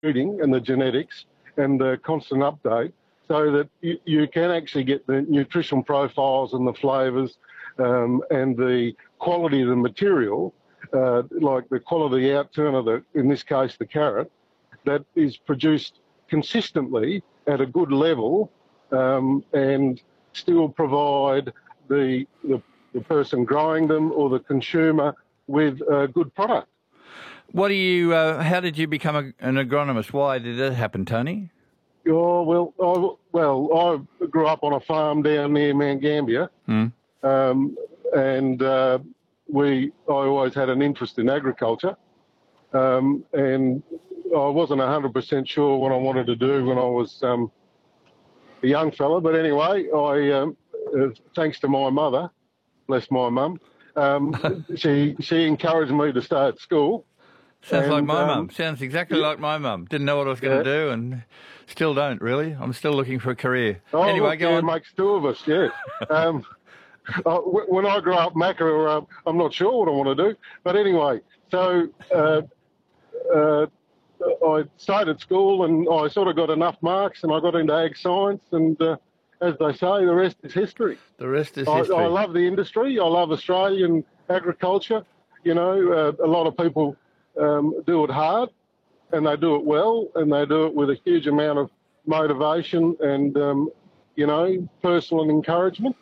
breeding and the genetics and the constant update, so that you can actually get the nutritional profiles and the flavours and the quality of the material, like the quality outturn of in this case, the carrot, that is produced consistently at a good level and still provide the person growing them or the consumer with a good product. What do you? How did you become an agronomist? Why did that happen, Tony? Oh, I grew up on a farm down near Mount Gambier, and I always had an interest in agriculture, and I wasn't 100% sure what I wanted to do when I was a young fella. But anyway, thanks to my mother, bless my mum, she encouraged me to stay at school. Sounds like my mum. Sounds exactly like my mum. Didn't know what I was going to do and still don't, really. I'm still looking for a career. Oh, anyway, look, go on. It makes two of us, yeah. When I grow up, Macca, I'm not sure what I want to do. But anyway, so I started school and I sort of got enough marks and I got into ag science and, as they say, the rest is history. The rest is history. I love the industry. I love Australian agriculture. You know, a lot of people do it hard and they do it well and they do it with a huge amount of motivation and, personal encouragement.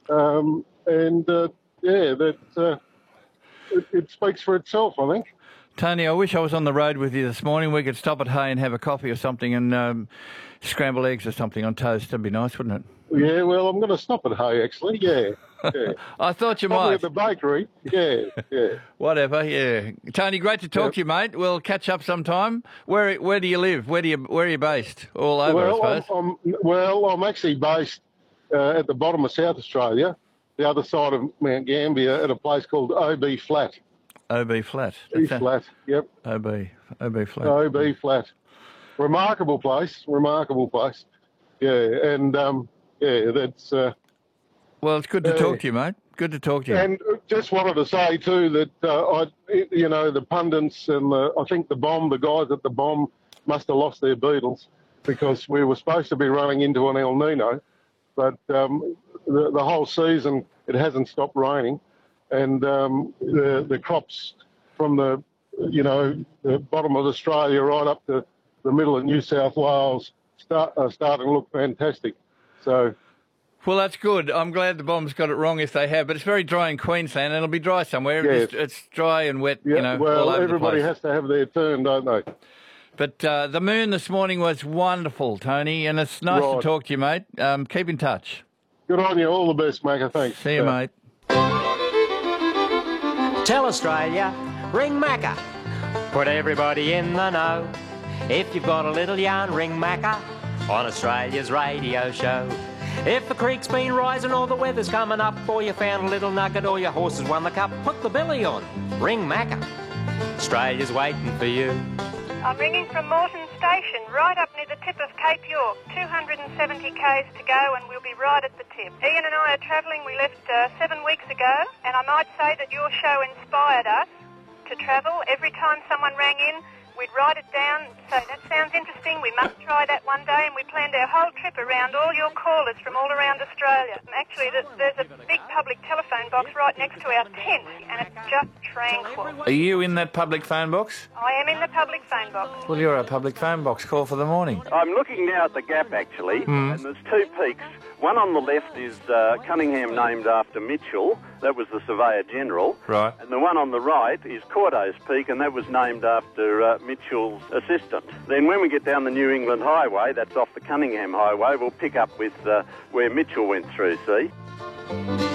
It speaks for itself, I think. Tony, I wish I was on the road with you this morning. We could stop at Hay and have a coffee or something and scramble eggs or something on toast. That'd be nice, wouldn't it? Yeah, well, I'm going to stop at Hay, actually, yeah. I thought you Probably might. at the bakery, yeah. Whatever, yeah. Tony, great to talk to you, mate. We'll catch up sometime. Where do you live? Where are you based? All over, I suppose. I'm actually based at the bottom of South Australia, the other side of Mount Gambier, at a place called OB Flat. OB Flat. Flat, yep. OB Flat. OB Flat. Remarkable place. Yeah, and that's... well, it's good to talk to you, mate. Good to talk to you. And just wanted to say too that the pundits and I think the guys at the bomb must have lost their Beatles because we were supposed to be running into an El Nino, but the whole season it hasn't stopped raining, and the crops from the bottom of Australia right up to the middle of New South Wales are starting to look fantastic. So. Well, that's good. I'm glad the bomb's got it wrong if they have, but it's very dry in Queensland and it'll be dry somewhere. Yes. It's dry and wet, yeah, all over everybody the place. has to have their turn, don't they? But the moon this morning was wonderful, Tony, and it's nice to talk to you, mate. Keep in touch. Good on you. All the best, Macca. Thanks. See you, mate. Tell Australia, ring Macca. Put everybody in the know. If you've got a little yarn, ring Macca on Australia's radio show. If the creek's been rising or the weather's coming up, or you found a little nugget or your horse has won the cup, put the billy on. Ring Macca. Australia's waiting for you. I'm ringing from Moreton Station, right up near the tip of Cape York. 270 k's to go and we'll be right at the tip. Ian and I are travelling. We left 7 weeks ago, and I might say that your show inspired us to travel. Every time someone rang in, we'd write it down, so that sounds interesting, we must try that one day, and we planned our whole trip around all your callers from all around Australia. Actually, there's a big public telephone box right next to our tent, and it's just tranquil. Are you in that public phone box? I am in the public phone box. Well, you're a public phone box. Call for the morning. I'm looking now at the Gap, actually, and there's two peaks. One on the left is Cunningham, named after Mitchell. That was the Surveyor General. Right. And the one on the right is Cordo's Peak, and that was named after Mitchell's assistant. Then when we get down the New England Highway, that's off the Cunningham Highway, we'll pick up with where Mitchell went through, see?